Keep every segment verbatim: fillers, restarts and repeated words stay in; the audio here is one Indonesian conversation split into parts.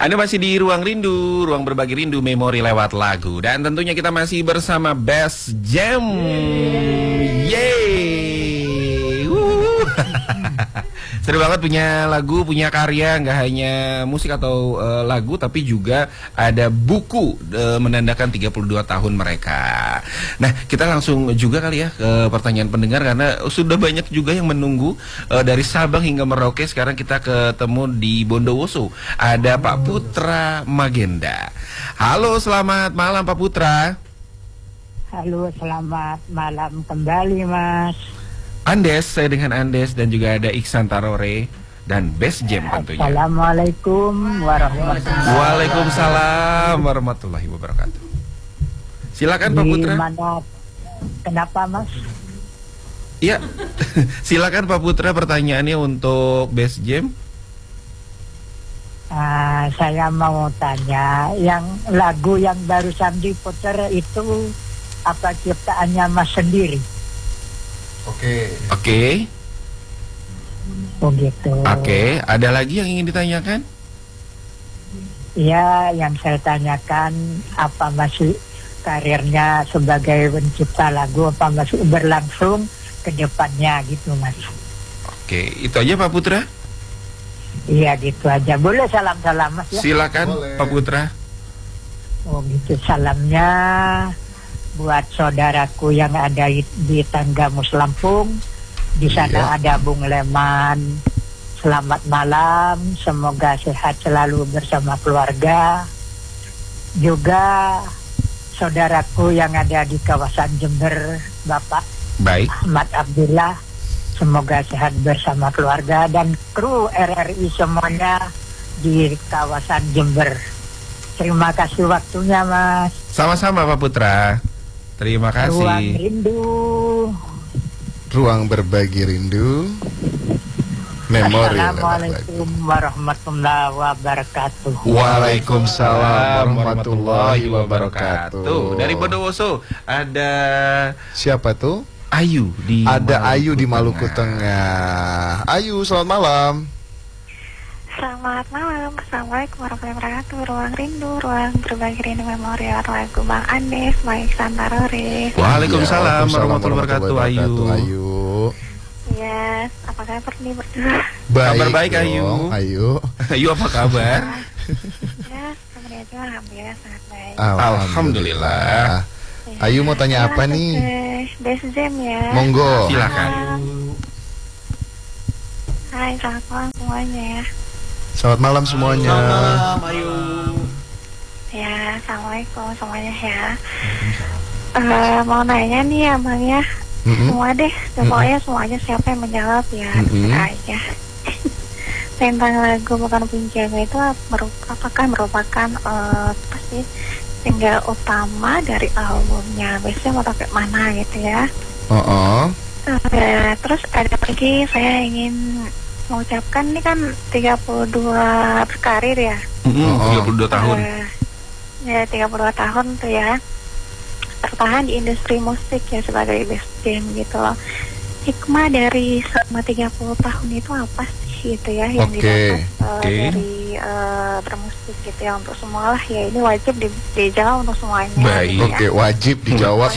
Anda masih di Ruang Rindu, ruang berbagi rindu, memori lewat lagu. Dan tentunya kita masih bersama Best Jam. Yeay. Seru banget punya lagu, punya karya, nggak hanya musik atau uh, lagu, tapi juga ada buku uh, menandakan tiga puluh dua tahun mereka. Nah, kita langsung juga kali ya ke pertanyaan pendengar, karena sudah banyak juga yang menunggu uh, dari Sabang hingga Merauke. Sekarang kita ketemu di Bondowoso. Ada Pak Putra Magenda. Halo, selamat malam Pak Putra. Halo, selamat malam kembali Mas Andes, saya dengan Andes, dan juga ada Iksan Tarore dan Best Jam tentunya. Assalamualaikum warahmatullahi wabarakatuh. Waalaikumsalam warahmatullahi wabarakatuh. Silakan Pak Putra. Mana, kenapa Mas? Iya, silakan Pak Putra, pertanyaannya untuk Best Jam. Uh, saya mau tanya, yang lagu yang barusan diputar itu apa ciptaannya Mas sendiri? Oke. Oke. Oh gitu. Oke, ada lagi yang ingin ditanyakan? Ya, yang saya tanyakan, apa masih karirnya sebagai pencipta lagu, apa masih berlangsung ke depannya gitu Mas? Oke, itu aja Pak Putra. Iya gitu aja. Boleh salam-salam Mas ya? Silakan. Boleh. Pak Putra. Oh gitu, salamnya buat saudaraku yang ada di Tanggamus Lampung. Di sana iya. Ada Bung Leman. Selamat malam, semoga sehat selalu bersama keluarga. Juga saudaraku yang ada di kawasan Jember, Bapak Baik. Ahmad Abdullah, semoga sehat bersama keluarga, dan kru R R I semuanya di kawasan Jember. Terima kasih waktunya Mas. Sama-sama Pak Putra. Terima kasih. Ruang Rindu, ruang berbagi rindu, memori. Assalamualaikum warahmatullahi wabarakatuh. Waalaikumsalam warahmatullahi wabarakatuh. Dari Bondowoso ada siapa tuh? Ayu di Ada Maluku Ayu di Maluku Tengah. Tengah. Ayu, selamat malam. Selamat malam, assalamualaikum warahmatullahi wabarakatuh. Ruang Rindu, ruang berbagi rindu, memori lagu Bang Andes, Bang Iksan Tarore. Waalaikumsalam warahmatullahi wabarakatuh. Ayu. Ayu. Ya, apa kabar nih berdua? Baik, kabar baik dong, Ayu. Ayu. Ayu apa kabar? Ya, sebenarnya aja alhamdulillah sangat baik. Alhamdulillah. Ya, Ayu mau tanya apa nih? Best Jam ya. Monggo. Silakan. Hai, selamat malam semuanya ya. Selamat malam semuanya. Selamat malam Ayu. Ya, assalamualaikum semuanya ya. Uh, mau nanya nih ya Bang ya. Mm-hmm. Semua deh, semuanya mm-hmm. semuanya siapa yang menjawab ya, mm-hmm. aja. Tentang lagu Bukan Penjaga itu merupakan, apakah merupakan uh, pasti single utama dari albumnya? Biasanya mau pakai mana gitu ya? Uh-uh. Uh, terus ada lagi saya ingin mengucapkan ini kan tiga puluh dua berkarir ya. Mm-hmm. tiga puluh dua tahun. Uh, ya tiga puluh dua tahun tuh ya. Bertahan di industri musik ya sebagai Best Jam gitu loh. Hikmah dari selama tiga puluh tahun itu apa sih gitu ya yang okay. didapat uh, okay. dari uh, bermusik gitu ya untuk semua lah ya, ini wajib di, dijawab untuk semuanya. Baik. Gitu, Oke, okay, ya. wajib dijawab.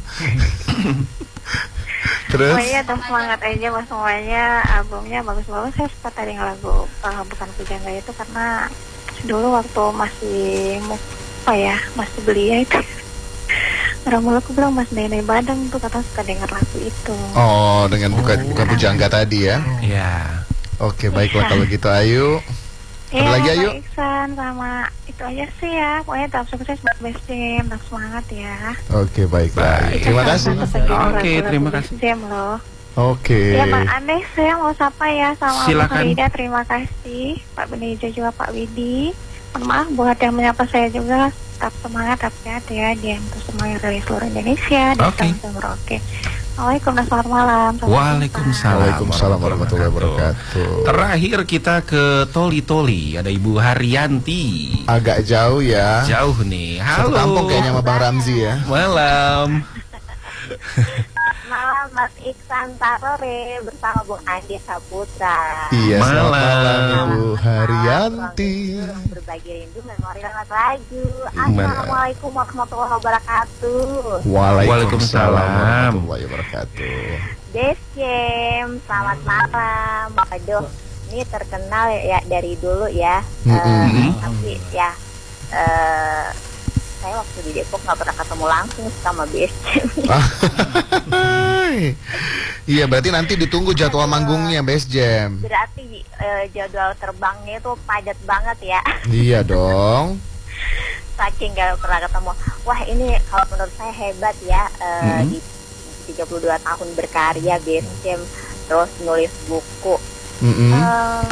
Terus? Semuanya dan semangat aja mas semuanya, albumnya bagus-bagus. Saya suka tadi lagu uh, Bukan Pujangga itu karena dulu waktu masih apa ya masih belia itu orang Maluku bilang Mas Nenek Badang tuh kata suka dengar lagu itu. Oh, dengan bukan oh. bukan Pujangga tadi ya? Iya. Oke, baiklah kalau gitu Ayu. Ada ya, lagi Ayu? Iksan sama itu aja sih ya. Pokoknya tetap sukses buat Best Jam, tetap semangat ya. Oke, baiklah. Baik. Terima kasih. Oke, terima kasih. Best Jam loh. Oke. Ya Pak Aneh, saya mau sapa ya sama Silakan. Pak Rida, terima kasih. Pak Benejo juga Pak Widi. Mohon maaf buat yang menyapa saya juga. Tetap semangat, tetap sehat ya, dia untuk semuanya dari seluruh Indonesia. Oke. Oke. Assalamualaikum dan selamat malam. Waalaikumsalam. Waalaikumsalam warahmatullahi wabarakatuh. Terakhir kita ke Toli Toli, ada Ibu Haryanti. Agak jauh ya. Jauh nih. Halo. Satu kampung kayaknya sama Bang Ramzi ya. Malam. malam Mas Iksan Tarore bersama Bung Andi Saputra. Iya, selamat Malam. malam Ibu Haryanti. Berbagi rindu memori lewat lagu. Assalamualaikum warahmatullahi wabarakatuh. Waalaikumsalam Waalaikumsalam. warahmatullahi wabarakatuh. Deskem, selamat malam. Aduh, ini terkenal ya dari dulu ya. Mm-mm. Eh, tapi ya eh, saya waktu di Depok nggak pernah ketemu langsung sama Deskem. Iya, berarti nanti ditunggu jadwal manggungnya Best Jam. Berarti eh, jadwal terbangnya itu padat banget ya. Iya dong. Saking gak pernah ketemu. Wah, ini kalau menurut saya hebat ya. eh, Mm-hmm. Di tiga puluh dua tahun berkarya Deskem, terus nulis buku. Mm-mm. Em,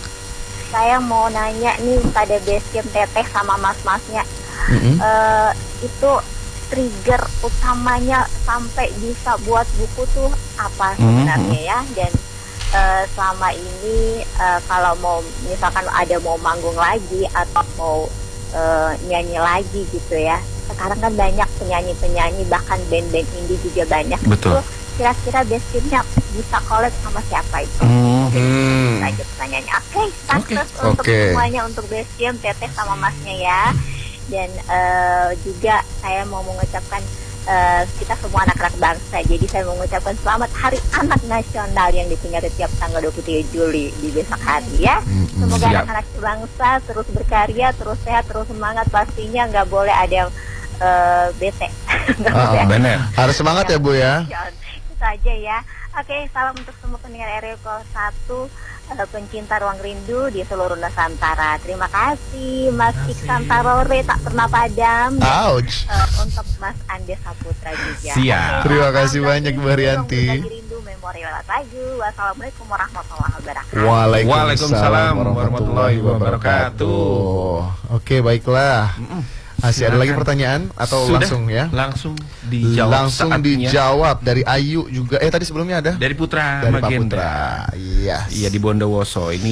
saya mau nanya nih pada Deskem Teteh sama mas-masnya, Mm-mm. eh, itu trigger utamanya sampai bisa buat buku tuh apa sebenarnya ya? Dan eh, selama ini eh, kalau mau misalkan ada mau manggung lagi atau mau eh, nyanyi lagi gitu ya, sekarang kan banyak penyanyi-penyanyi bahkan band-band indie juga banyak. Betul. Itu kira-kira Deskemnya bisa collab sama siapa itu? Hmm. Hmm. Aja pertanyaannya. Oke, sukses Oke. untuk Oke. semuanya, untuk Deskem, Teteh sama Masnya ya. Dan eh, juga saya mau mengucapkan eh, kita semua anak-anak bangsa. Jadi saya mau mengucapkan selamat Hari Anak Nasional yang diperingati tiap tanggal dua puluh tiga Juli di besok hari ya. Mm-mm. Semoga Siap. anak-anak bangsa terus berkarya, terus sehat, terus semangat. Pastinya nggak boleh ada yang eh, bete. Nggak Ah, boleh. Benar. Harus semangat ya Bu ya. Itu aja ya. Oke, salam untuk semua pendengar R W satu, eh, pencinta ruang rindu di seluruh Nusantara. Terima kasih Mas Iksan Tarore, tak pernah padam. Ouch. Eh, untuk Mas Ande Saputra juga. Siap. Oke, Terima salam kasih dari banyak, Bu rindu, Haryanti. berbagi rindu memori lewat lagu. Wassalamualaikum warahmatullahi wabarakatuh. Waalaikumsalam warahmatullahi wabarakatuh. Oke, baiklah. Masih ada lagi pertanyaan atau Sudah, langsung ya? Langsung dijawab Langsung saatnya. dijawab dari Ayu juga. Eh tadi sebelumnya ada? Dari Putra Dari Pak Magenda. Putra. Iya. Iya, di Bondowoso. Ini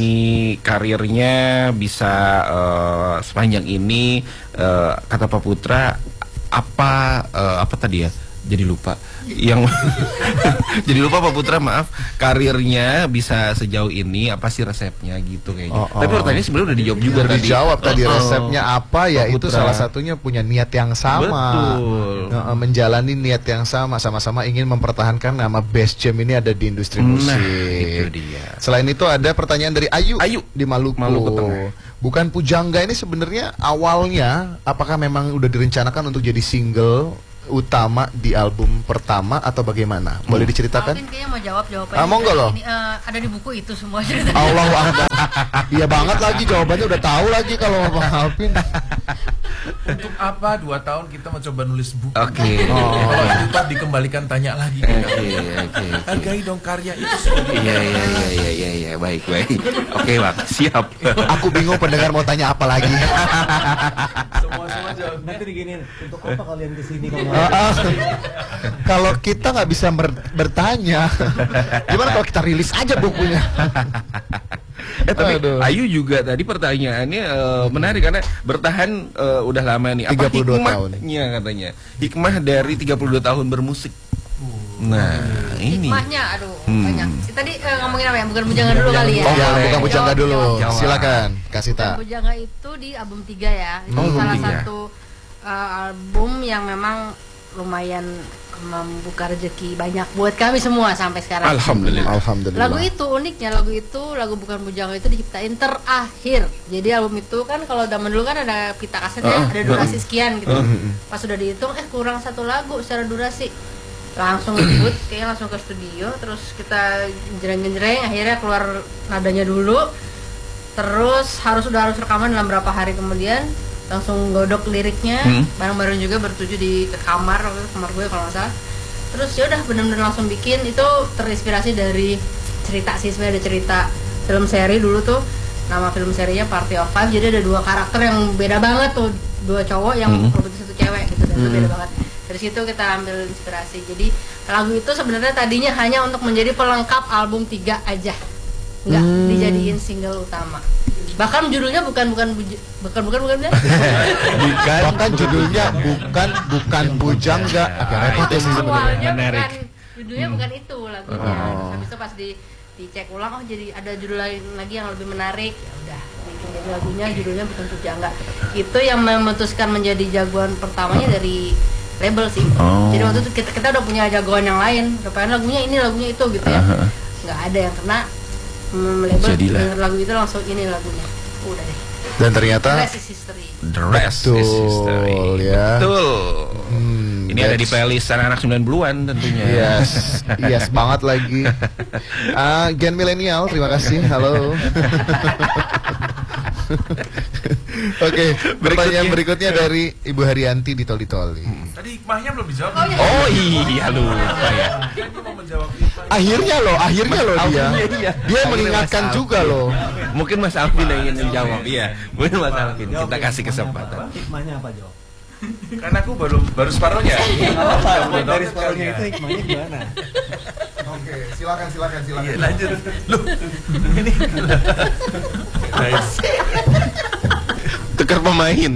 karirnya bisa eh, sepanjang ini, eh, kata Pak Putra, apa eh, apa tadi ya? Jadi lupa. Yang jadi lupa Pak Putra, maaf. Karirnya bisa sejauh ini, apa sih resepnya gitu kayaknya. Oh, oh. Tapi pertanyaannya sebenarnya udah dijawab juga Udah tadi. dijawab tadi Oh, oh. resepnya apa ya? Pak Itu Putra. salah satunya punya niat yang sama. Betul. Nah, menjalani niat yang sama, sama-sama ingin mempertahankan nama Best Jam ini ada di industri Nah, musik. itu dia. Selain itu ada pertanyaan dari Ayu, Ayu, di Maluku. Maluku Tengah. Bukan Pujangga ini sebenarnya awalnya apakah memang udah direncanakan untuk jadi single utama di album pertama atau bagaimana? Boleh diceritakan? Alvin kayaknya mau jawab jawabannya. Ah, monggo loh. Ini, eh, ada di buku itu semua cerita. Allahu Akbar. Iya banget lagi jawabannya udah tahu lagi kalau Bang Alvin. Untuk apa dua tahun kita mencoba nulis buku? Oke. Oh. Kalau itu dikembalikan tanya lagi. Oke, oke, oke. Hargai dong karya itu sudah. Iya, iya, iya, iya, iya, iya, baik, baik. Oke, Bang, siap. Aku bingung pendengar mau tanya apa lagi. Semua semua jawab. Nanti diginiin, untuk apa kalian kesini kalau Ah, ah. Kalau kita nggak bisa ber- bertanya, gimana kalau kita rilis aja bukunya? Eh tapi Aduh. Ayu juga tadi pertanyaannya eh, menarik karena bertahan eh, udah lama nih. Apa tiga puluh dua tahun. hikmahnya katanya? Hikmah dari tiga puluh dua tahun bermusik. Nah, ini. Hikmahnya, aduh, Hmm. banyak. Tadi eh, ngomongin apa ya? Bukan Bujangga dulu kali ya. Oh, ya, Boleh. bukan Pujangga Jawab, dulu. jawab. Jawab. Silakan, kasih Bukan tahu. Bujangga itu di album tiga ya. Itu Oh, album salah tiga. satu eh, album yang memang lumayan membuka rezeki banyak buat kami semua sampai sekarang. Alhamdulillah. Alhamdulillah. Lagu itu uniknya, lagu itu lagu Bukan Bujangga itu diciptain terakhir. Jadi album itu kan kalau zaman dulu kan ada pita kasetnya, Uh, ada durasi sekian gitu. uh, Pas sudah dihitung, eh kurang satu lagu secara durasi. Langsung ngebut, kayaknya langsung ke studio, terus kita jreng-jreng, akhirnya keluar nadanya dulu. Terus harus udah harus rekaman dalam berapa hari kemudian, langsung godok liriknya, Hmm. bareng-bareng juga bertuju di ke kamar, waktu itu kamar gue kalau nggak salah. Terus ya udah bener-bener langsung bikin. Itu terinspirasi dari cerita sih, sebenarnya ada cerita film seri dulu tuh, nama film serinya Party of Five. Jadi ada dua karakter yang beda banget tuh, dua cowok yang Hmm. merebut satu cewek gitu, dan itu beda banget. Dari situ kita ambil inspirasi. Jadi lagu itu sebenarnya tadinya hanya untuk menjadi pelengkap album tiga aja, nggak dijadiin single utama. Bahkan judulnya bukan bukan buj- bukan bukan bukan bukan. Bahkan judulnya bukan bukan Pujangga. Agak repot ya sih sebenarnya. Awalnya Menarik. bukan Judulnya Hmm. bukan itu lagunya. Oh. Terus habis itu pas di dicek ulang, oh jadi ada judul lain lagi yang lebih menarik. Ya udah, bikin jadi lagunya judulnya Bukan Untuk Jangga. Itu yang memutuskan menjadi jagoan pertamanya dari label sih. Oh. Jadi waktu itu kita, kita udah punya jagoan yang lain. Udah pengen lagunya ini, lagunya itu gitu ya. Uh-huh. Nggak ada yang kena. Hmm, label Jadilah. denger lagu itu langsung ini lagunya. Udah deh. Dan ternyata The rest is history. The rest Betul, is history. ya. Betul. Hmm, Ini ada di that's- playlist anak-anak sembilan puluhan tentunya. Yes, yes banget lagi. Ah, Gen milenial, terima kasih. Halo. Oke, pertanyaan berikutnya dari Ibu Haryanti di Toli Toli. Tadi hikmahnya belum dijawab. Oh, iya. Oh iya lupa ya. Aku mau menjawab hikmah. Akhirnya loh, akhirnya loh dia. Alvin, iya. Dia Akhirnya mengingatkan Mas juga Alvin. loh. Mungkin Mas Alvin yang ingin menjawab. Iya, mungkin Mas Alvin. Jawab, Kita kasih hikmahnya kesempatan. apa? Hikmahnya apa, Jo? Karena aku baru baru separuhnya. Apa? Dari separuhnya itu hikmahnya gimana? Oke, silakan silakan silakan. Iya, lanjut. Loh. Ini. Nice. Tukar pemain.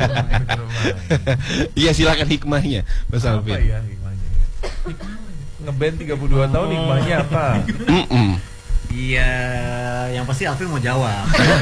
Iya silakan hikmahnya, Mas Apa Alvin. ya hikmahnya? Ngeband tiga puluh dua tahun hikmahnya apa? Mm-mm. Iya, yang pasti Alvin mau jawab.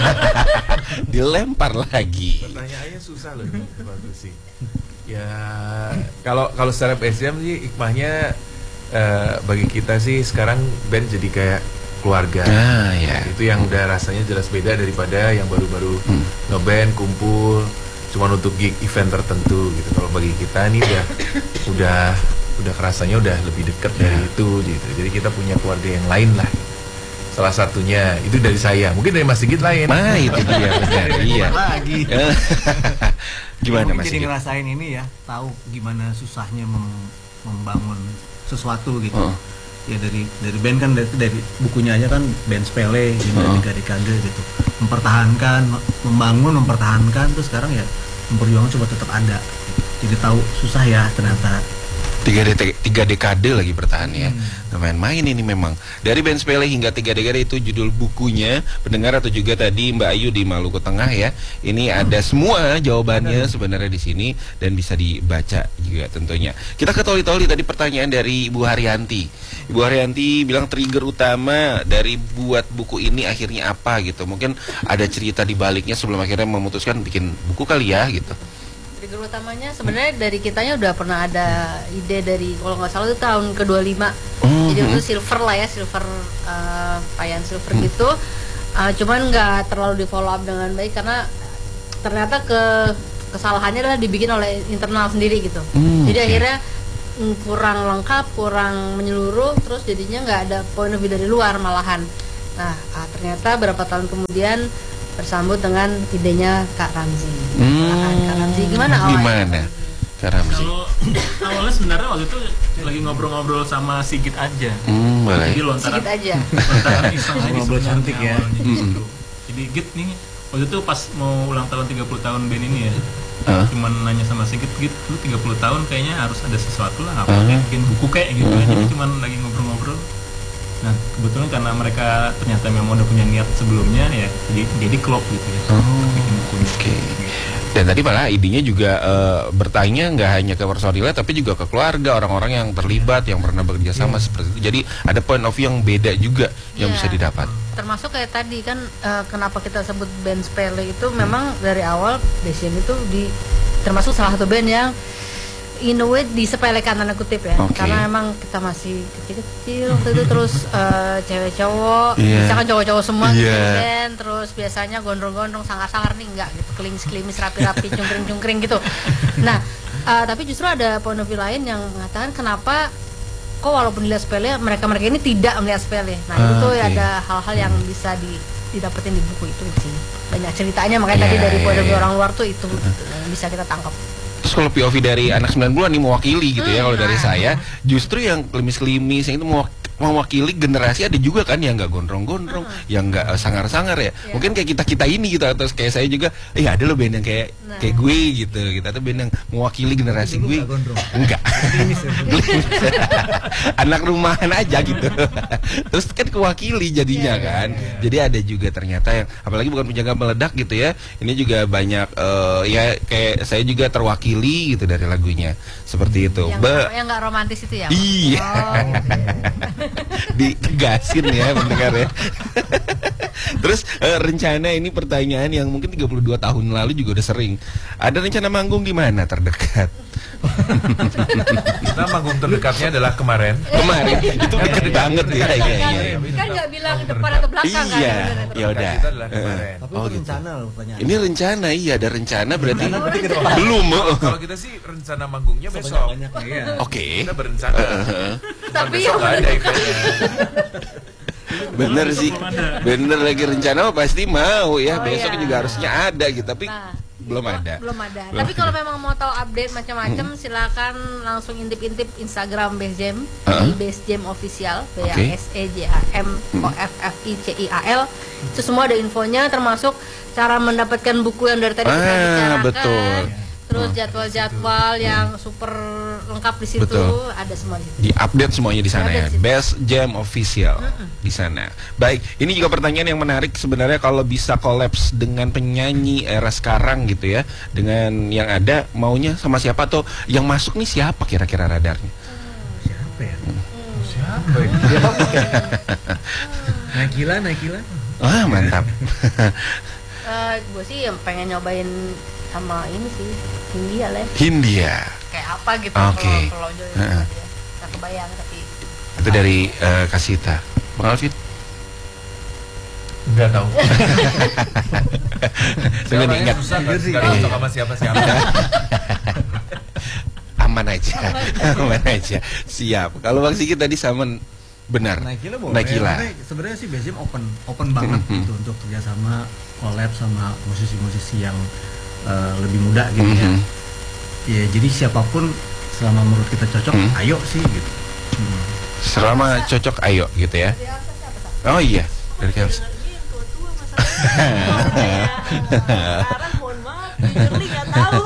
Dilempar lagi. Pertanyaannya susah loh ini, bagus sih. Ya kalau kalau secara P S M sih hikmahnya eh, bagi kita sih sekarang band jadi kayak keluarga. Ah ya. Itu yang udah rasanya jelas beda daripada yang baru-baru Hmm. ngeband kumpul cuman untuk gig event tertentu gitu. Kalau bagi kita ini udah udah udah kerasanya udah lebih dekat dari itu gitu. Jadi kita punya keluarga yang lain lah. Salah satunya itu dari saya, mungkin dari Mas Sigit lain. Nah itu dia benar. Iya. Lagi. Gimana Mungkin Mas jadi Sigit? ngerasain ini ya, tahu gimana susahnya mem- membangun sesuatu gitu. Oh. Ya dari dari band kan dari, dari bukunya aja kan band sepele gitu, Oh. dekade-dekade gitu. Mempertahankan, membangun, mempertahankan, terus sekarang ya memperjuangkan coba tetap ada. Jadi tahu susah ya ternyata. Tiga, de- tiga dekade lagi bertahan ya. Nggak main-main ini memang. Dari band sepele hingga tiga dekade itu judul bukunya. Pendengar atau juga tadi Mbak Ayu di Maluku Tengah ya. Ini ada semua jawabannya sebenarnya di sini dan bisa dibaca juga tentunya. Kita ke Toli-Toli tadi pertanyaan dari Ibu Haryanti. Ibu Haryanti bilang trigger utama dari buat buku ini akhirnya apa gitu. Mungkin ada cerita di baliknya sebelum akhirnya memutuskan bikin buku kali ya gitu. Trigger utamanya sebenarnya dari kitanya udah pernah ada ide dari kalau nggak salah itu tahun ke dua puluh lima. Oh, Jadi itu hmm. silver lah ya, silver uh, payan silver gitu. Uh, cuman nggak terlalu di follow up dengan baik karena ternyata ke kesalahannya adalah dibikin oleh internal sendiri gitu. Hmm, Jadi oke. akhirnya mm, kurang lengkap, kurang menyeluruh, terus jadinya nggak ada point of view dari luar malahan. Nah uh, ternyata berapa tahun kemudian bersambut dengan idenya Kak Ramzi. Hmm. Silakan, Kak Ramzi, gimana awalnya? Gimana? Kak Ramzi. Kalau awalnya sebenarnya waktu itu lagi ngobrol-ngobrol sama Sigit aja. Hmm, boleh. Jadi lontaran Sedikit aja. lontaran iseng aja Ngobrol sebenarnya cantik ya. awalnya Mm-mm. gitu. Jadi Git nih waktu itu pas mau ulang tahun tiga puluh tahun band ini ya. Hah? Cuman nanya sama Sigit, Git lu tiga puluh tahun kayaknya harus ada sesuatu lah, apa Ah. kayak bikin buku kayak gitu ya. Jadi Mhm. cuman lagi ngobrol-ngobrol. Nah, kebetulan karena mereka ternyata memang udah punya niat sebelumnya ya, jadi jadi klop gitu ya. Oh, bikin bukunya. oke. Dan tadi malah idenya juga eh, bertanya nggak hanya ke personilnya tapi juga ke keluarga, orang-orang yang terlibat, yang pernah bekerja sama seperti itu. Jadi ada point of view yang beda juga yang Iya. bisa didapat. Termasuk kayak tadi kan eh, kenapa kita sebut band sepele itu memang dari awal Desien itu di termasuk salah satu band yang in a way disepelekan tanda kutip ya. Oke. Karena memang kita masih kecil-kecil waktu itu terus eh, cewek cowok, Iya. bisa kan cowok-cowok semua gitu Iya. band, terus biasanya gondrong-gondrong sangar-sangar nih enggak gitu, kelimis-kelimis rapi-rapi cungkring-cungkring gitu. Nah, eh, tapi justru ada point of view lain yang mengatakan kenapa kok walaupun dilihat sepele mereka-mereka ini tidak melihat sepele. Nah, Ah, itu oke. ada hal-hal yang bisa di didapetin di buku itu sih. Banyak ceritanya makanya tadi Iya, dari iya, point of view iya. orang luar tuh itu gitu, yang bisa kita tangkap. Terus kalau P O V dari anak sembilan puluhan nih mewakili gitu ya, Hmm, kalau dari nah. saya justru yang klimis-klimis yang itu mewak- mewakili generasi ada juga kan yang nggak gondrong-gondrong, yang nggak eh, sangar-sangar ya. Iya. Mungkin kayak kita-kita ini gitu, atau kayak saya juga, eh ada loh band yang kayak Nah. kayak gue gitu. Kita tuh band yang mewakili generasi Dulu gue. nggak gondrong. Enggak. Klimis ya. Klimis. Anak rumahan aja gitu. Terus kan kewakili jadinya Iya, iya, kan. Jadi ada juga ternyata yang apalagi bukan penjaga meledak gitu ya. Ini juga banyak eh, ya kayak saya juga terwakili mewakili gitu dari lagunya. Seperti itu. Yang Be- yang nggak romantis itu ya? Iya. Oh, Ditegasin ya pendengar ya. Terus eh, rencana ini pertanyaan yang mungkin tiga puluh dua tahun lalu juga udah sering. Ada rencana manggung di mana terdekat? Kita manggung terdekatnya adalah kemarin. Kemarin itu deket banget ya. Iya iya. iya. kan nggak bilang depan atau belakang kan? Iya, sebenarnya. ya udah. Kita adalah kemarin. Tapi Oh, itu gitu. rencana loh pertanyaan. Ini rencana, iya ada rencana berarti Rencana berarti ke depan. belum. oh. Kalau kita sih rencana manggungnya besok. Banyak iya. Oke. Kita berencana. Tapi besok yang nggak ada eventnya. Bener sih, bener lagi rencana oh, pasti mau ya. Oh, Besok iya. juga harusnya ada gitu, tapi Nah, belum itu ada. Belum ada. Tapi kalau memang mau tahu update macam-macam, silakan langsung intip-intip Instagram Base Jam, Uh-huh. di Base Jam Official, B A Oke. S E J A M O F F I C I A L. Itu semua ada infonya, termasuk cara mendapatkan buku yang dari tadi kita Ah, bicarakan. betul. Terus jadwal-jadwal yang super lengkap di situ, Betul. ada semua di situ. Di update semuanya di sana ya. Di update situ. Best Jam Official di sana. Baik, ini juga pertanyaan yang menarik sebenarnya kalau bisa kolaps dengan penyanyi era sekarang gitu ya, dengan yang ada maunya sama siapa atau yang masuk nih siapa kira-kira radarnya? Siapa ya? Siapa ini? Nakila, Nakila. Ah, mantap. Eh, gue sih yang pengen nyobain sama ini sih, Hindia lah. Hindia. Kayak apa gitu Oke. kalau kalau join sama Heeh. dia. Nggak kebayang tapi Itu dari eh, Kasita. Bang Alvin? Enggak tahu. Saya nggak ingat. Susah nggak nggak cocok sama siapa-siapa. Aman aja, aman aja. Siap. Kalau Bang Sigit tadi sama benar. Nakila boleh. Nakila. Sebenarnya- Sebenarnya sih Base Jam open, open banget Mhm. gitu untuk kerjasama, collab sama musisi-musisi yang eh, lebih muda gitu ya. Mhm. Ya jadi siapapun selama menurut kita cocok, Hmm. ayo sih gitu. Hmm. Selama cocok ayo gitu ya. Oh iya, dari Kels. Sekarang mohon maaf, jujur nih nggak tahu.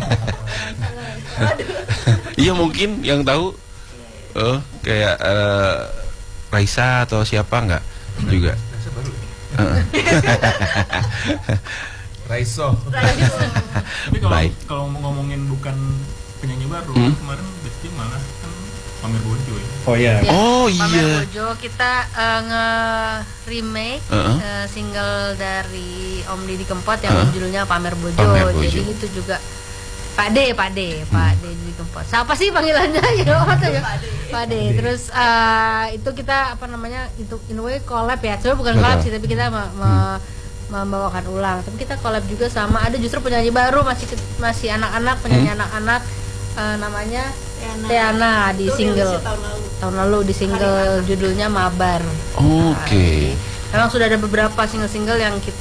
Iya mungkin yang tahu oh kayak eh, Raisa atau siapa nggak juga. Rasa baru. Heeh. Raiso. Tapi kalau Baik. kalau mau ngomongin bukan penyanyi baru, Hmm? kemarin Best Jam malah kan pamer Bojo ya. Oh iya. Ya, Oh, Pamer iya. Bojo kita eh, nge-remake Heeh. eh, single dari Om Didi Kempot yang Heeh. judulnya Pamer Bojo. Pamer Bojo. Jadi itu juga Pak D, Pak D, Pak D Didi Kempot. Siapa sih panggilannya? Ya, apa tuh ya? Pak D. Terus eh, itu kita apa namanya? Itu in a way collab ya. Sebenarnya bukan Betul. collab sih, tapi kita me- me- membawakan ulang. Tapi kita collab juga sama ada justru penyanyi baru masih ke- masih anak-anak, penyanyi anak-anak eh, namanya Teana di Itu single rilisnya tahun lalu. tahun lalu di single judulnya Mabar. Oke. Memang sudah ada beberapa single-single yang kita